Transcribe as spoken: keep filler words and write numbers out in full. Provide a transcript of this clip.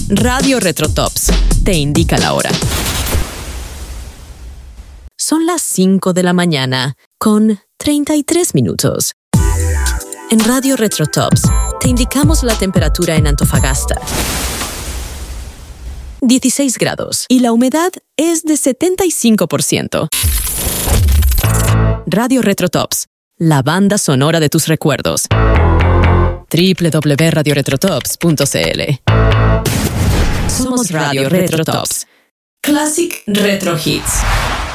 Radio Retrotops te indica la hora. Son las cinco de la mañana con treinta y tres minutos. En Radio Retrotops te indicamos la temperatura en Antofagasta. dieciséis grados y la humedad es de setenta y cinco por ciento. Radio Retrotops, la banda sonora de tus recuerdos. doble u doble u doble u punto radio retrotops punto c l. Somos Radio Retrotops. Classic Retro Hits.